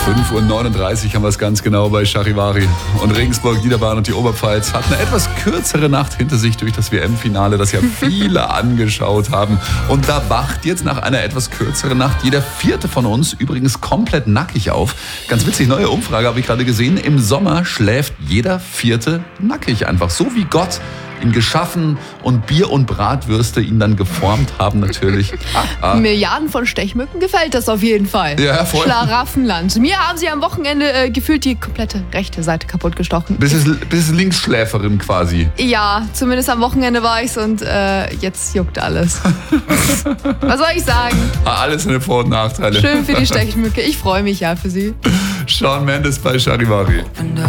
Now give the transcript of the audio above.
5:39 Uhr haben wir es ganz genau bei Charivari. Und Regensburg, Niederbayern und die Oberpfalz hatten eine etwas kürzere Nacht hinter sich durch das WM-Finale, das ja viele angeschaut haben. Und da wacht jetzt nach einer etwas kürzeren Nacht jeder vierte von uns übrigens komplett nackig auf. Ganz witzig, neue Umfrage habe ich gerade gesehen. Im Sommer schläft jeder vierte nackig einfach. So wie Gott ihn geschaffen und Bier und Bratwürste ihn dann geformt haben natürlich. Milliarden von Stechmücken gefällt das auf jeden Fall. Ja, voll. Schlaraffenland. Mir haben sie am Wochenende gefühlt die komplette rechte Seite kaputt gestochen. Bis Linksschläferin quasi. Ja, zumindest am Wochenende war ich's und jetzt juckt alles. Was soll ich sagen? Alles seine Vor- und Nachteile. Schön für die Stechmücke. Ich freue mich ja für sie. Shawn Mendes bei Charivari.